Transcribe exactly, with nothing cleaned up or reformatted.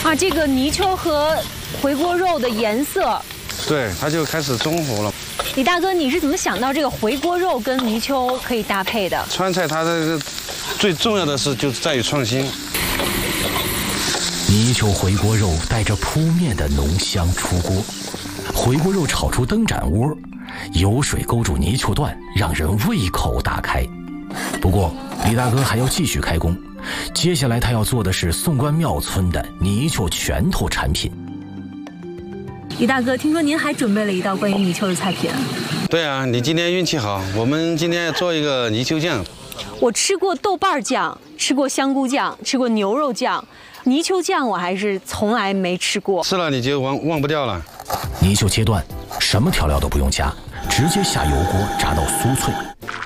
啊，这个泥鳅和回锅肉的颜色， 对，它就开始中和了。 李大哥，你是怎么想到这个回锅肉跟泥鳅可以搭配的？ 川菜它的最重要的是就在于创新。 泥鳅回锅肉带着扑面的浓香出锅，回锅肉炒出灯盏窝，油水勾住泥鳅段，让人胃口大开。不过李大哥还要继续开工，接下来他要做的是宋关庙村的泥鳅拳头产品。 李大哥，听说您还准备了一道关于泥鳅的菜品。 对啊，你今天运气好，我们今天要做一个泥鳅酱。 我吃过豆瓣酱，吃过香菇酱，吃过牛肉酱，泥鳅酱我还是从来没吃过。 吃了你就忘忘不掉了。 泥鳅切断，什么调料都不用加，直接下油锅炸到酥脆。